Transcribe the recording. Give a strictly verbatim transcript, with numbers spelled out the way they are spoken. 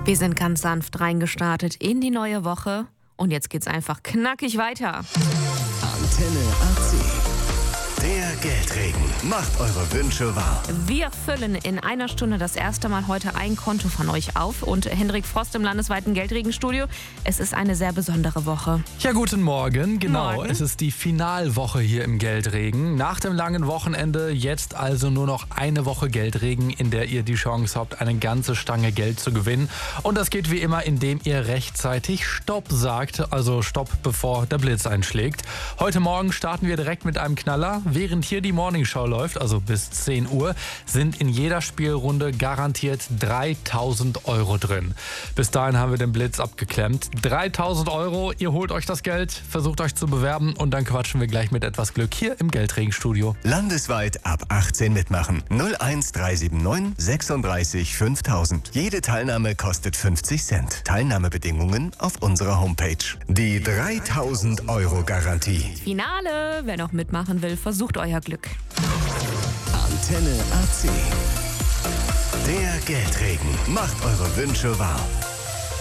Wir sind ganz sanft reingestartet in die neue Woche und jetzt geht's einfach knackig weiter. Antenne A C. Der Geldregen macht eure Wünsche wahr. Wir füllen in einer Stunde das erste Mal heute ein Konto von euch auf. Und Hendrik Frost im landesweiten Geldregenstudio. Es ist eine sehr besondere Woche. Ja, guten Morgen. Genau, Morgen. Es ist die Finalwoche hier im Geldregen. Nach dem langen Wochenende jetzt also nur noch eine Woche Geldregen, in der ihr die Chance habt, eine ganze Stange Geld zu gewinnen. Und das geht wie immer, indem ihr rechtzeitig Stopp sagt. Also Stopp, bevor der Blitz einschlägt. Heute Morgen starten wir direkt mit einem Knaller. Während hier die Morningshow läuft, also bis zehn Uhr, sind in jeder Spielrunde garantiert dreitausend Euro drin. Bis dahin haben wir den Blitz abgeklemmt. dreitausend Euro, ihr holt euch das Geld, versucht euch zu bewerben und dann quatschen wir gleich mit etwas Glück hier im Geldregenstudio. Landesweit ab achtzehn mitmachen. null eins drei sieben neun sechsunddreißig fünftausend. Jede Teilnahme kostet fünfzig Cent. Teilnahmebedingungen auf unserer Homepage. Die dreitausend Euro Garantie. Finale, wer noch mitmachen will, versucht euer Glück. Antenne A C. Der Geldregen macht eure Wünsche wahr.